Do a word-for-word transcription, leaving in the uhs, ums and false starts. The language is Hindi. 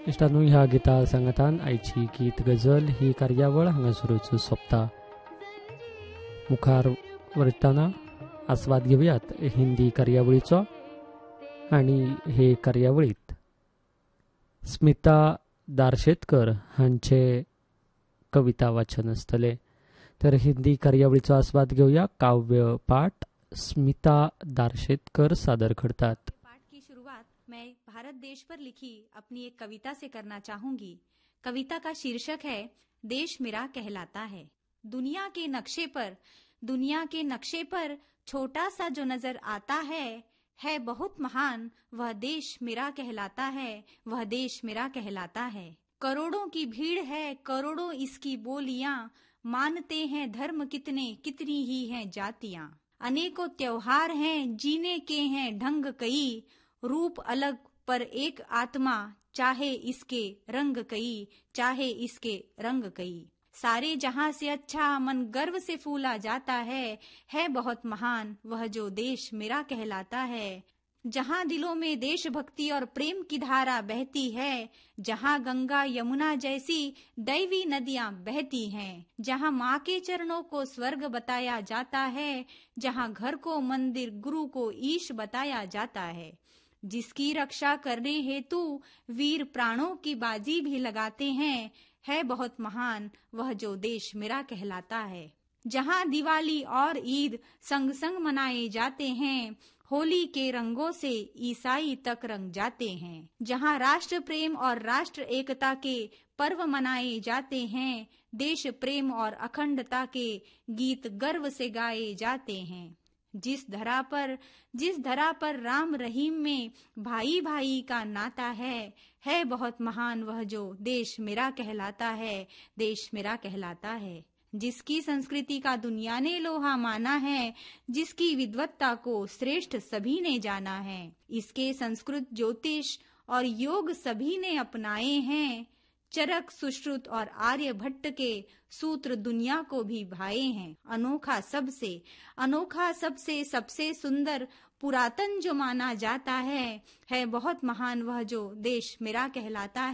इष्टांनो ह्या गिता सांगतान आयची गीत गजल ही कार्यावळ हांगासरूच सोंपता. मुखार वरतना आस्वाद घेवयात हिंदी कार्यावळीचो. आनी हे कार्यावळीत स्मिता दार्शेतकर हांचे कविता वाचन आसतले. तर हिंदी कार्यावळीचो आस्वाद घेवया. काव्य पाठ स्मिता दार्शेतकर सादर करतात. पाठ की शुरुआत मैं भारत देश पर लिखी अपनी एक कविता से करना चाहूंगी. कविता का शीर्षक है देश मेरा कहलाता है. दुनिया के नक्शे पर दुनिया के नक्शे पर छोटा सा जो नजर आता है है बहुत महान. वह देश मेरा कहलाता है. वह देश मेरा कहलाता है. करोड़ों की भीड़ है, करोड़ों इसकी बोलियां. मानते हैं धर्म कितने, कितनी ही हैं जातियां. अनेकों त्योहार हैं, जीने के हैं ढंग कई. रूप अलग पर एक आत्मा, चाहे इसके रंग कई, चाहे इसके रंग कई. सारे जहां से अच्छा मन गर्व से फूला जाता है. है बहुत महान वह जो देश मेरा कहलाता है. जहां दिलों में देशभक्ति और प्रेम की धारा बहती है. जहां गंगा यमुना जैसी दैवी नदियां बहती हैं. जहां माँ के चरणों को स्वर्ग बताया जाता है. जहां घर को मंदिर, गुरु को ईश बताया जाता है. जिसकी रक्षा करने हेतु वीर प्राणों की बाजी भी लगाते हैं. है बहुत महान वह जो देश मेरा कहलाता है. जहां दिवाली और ईद संग संग मनाए जाते हैं. होली के रंगों से ईसाई तक रंग जाते हैं. जहां राष्ट्र प्रेम और राष्ट्र एकता के पर्व मनाए जाते हैं. देश प्रेम और अखंडता के गीत गर्व से गाए जाते हैं. जिस धरा पर जिस धरा पर राम रहीम में भाई भाई का नाता है. है बहुत महान वह जो देश मेरा कहलाता है. देश मेरा कहलाता है. जिसकी संस्कृति का दुनिया ने लोहा माना है. जिसकी विद्वत्ता को श्रेष्ठ सभी ने जाना है. इसके संस्कृत ज्योतिष और योग सभी ने अपनाए हैं. चरक सुश्रुत और आर्यभट्ट के सूत्र दुनिया को भी भाए हैं. अनोखा सबसे अनोखा सबसे सबसे सुंदर पुरातन जो माना जाता है. है बहुत महान वह जो देश मेरा कहलाता है.